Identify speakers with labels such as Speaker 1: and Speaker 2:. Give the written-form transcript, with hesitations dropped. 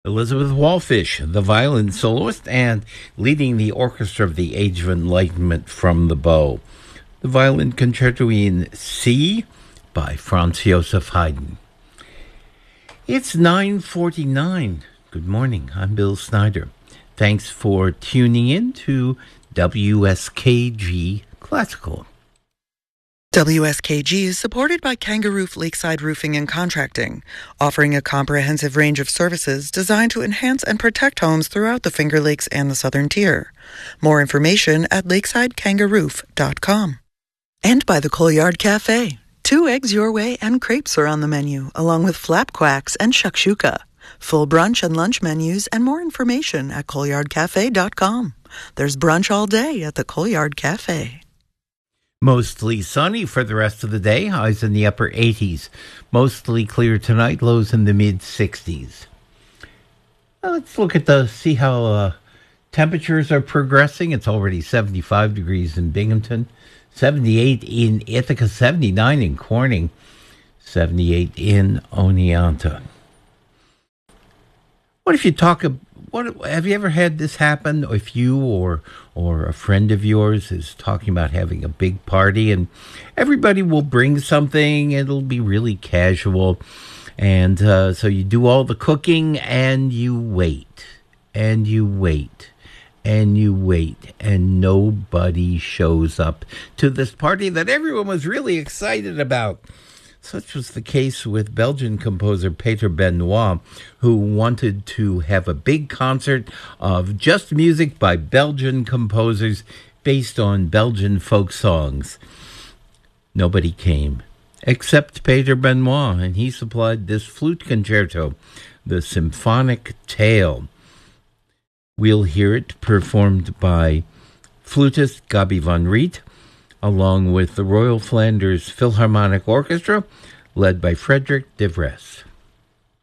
Speaker 1: Elizabeth Wallfish, the violin soloist and leading the orchestra of the Age of Enlightenment from the bow. The violin concerto in C by Franz Joseph Haydn. It's 9:49. Good morning. I'm Bill Snyder. Thanks for tuning in to WSKG Classical.
Speaker 2: WSKG is supported by Kangaroo Lakeside Roofing and Contracting, offering a comprehensive range of services designed to enhance and protect homes throughout the Finger Lakes and the Southern Tier. More information at lakesidekangaroof.com. And by the Coalyard Cafe. 2 eggs your way and crepes are on the menu, along with flap quacks and shakshuka. Full brunch and lunch menus and more information at coalyardcafe.com. There's brunch all day at the Coalyard Cafe.
Speaker 1: Mostly sunny for the rest of the day, highs in the upper 80s. Mostly clear tonight, lows in the mid-60s. Let's look at see how temperatures are progressing. It's already 75 degrees in Binghamton, 78 in Ithaca, 79 in Corning, 78 in Oneonta. What if you have you ever had this happen? If you or a friend of yours is talking about having a big party and everybody will bring something, it'll be really casual, and so you do all the cooking and you wait, and you wait, and you wait, and nobody shows up to this party that everyone was really excited about. Such was the case with Belgian composer Peter Benoit, who wanted to have a big concert of just music by Belgian composers based on Belgian folk songs. Nobody came, except Peter Benoit, and he supplied this flute concerto, the Symphonic Tale. We'll hear it performed by flutist Gabi van Riet, along with the Royal Flanders Philharmonic Orchestra, led by Frederick de Vries.